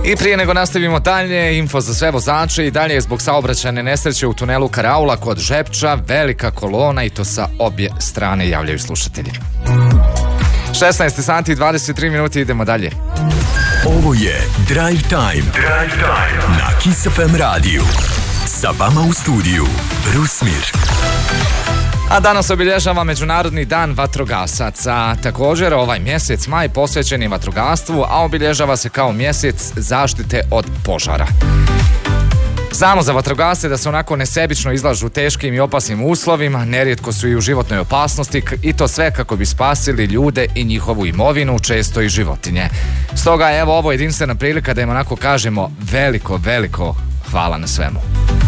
I prije nego nastavimo dalje, info za sve vozače i dalje zbog saobraćajne nesreće u tunelu Karaula kod Žepča, velika kolona i to sa obje strane, javljaju slušatelji. 16 sati i 23 minuti, idemo dalje. Ovo je Drive Time na Kiss FM radiju. Sa vama u studiju Rusmir. A danas obilježava Međunarodni dan vatrogasaca. Također ovaj mjesec maj posvećen je vatrogastvu, a obilježava se kao mjesec zaštite od požara. Znamo za vatrogasce da se onako nesebično izlažu teškim i opasnim uslovima, nerijetko su i u životnoj opasnosti i to sve kako bi spasili ljude i njihovu imovinu, često i životinje. Stoga evo ovo je jedinstvena prilika da im onako kažemo veliko hvala na svemu.